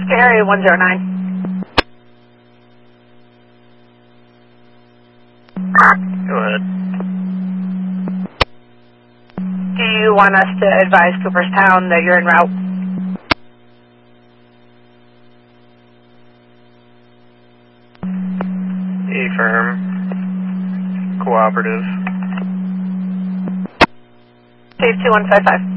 Area 109. Go ahead. Do you want us to advise Cooperstown that you're en route? Affirm. Cooperative. Save 2155.